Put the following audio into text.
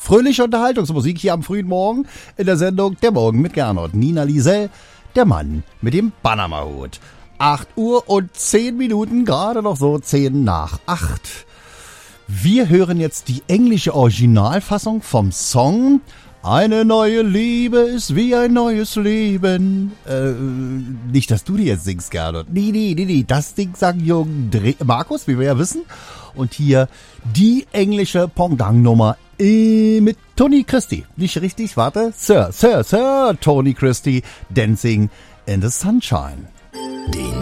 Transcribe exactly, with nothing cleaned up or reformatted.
fröhliche Unterhaltungsmusik hier am frühen Morgen in der Sendung Der Morgen mit Gernot. Nina Liesel, der Mann mit dem Panama-Hut. acht Uhr und zehn Minuten, gerade noch so zehn nach acht. Wir hören jetzt die englische Originalfassung vom Song Eine neue Liebe ist wie ein neues Leben. Äh, nicht, dass du die jetzt singst, Gernot. Nee, nee, nee, nee. Das Ding sang Jürgen Dre- Markus, wie wir ja wissen. Und hier die englische Pendant-Nummer äh, mit Tony Christie. Nicht richtig, warte. Sir, Sir, Sir Tony Christie, Dancing in the Sunshine. Den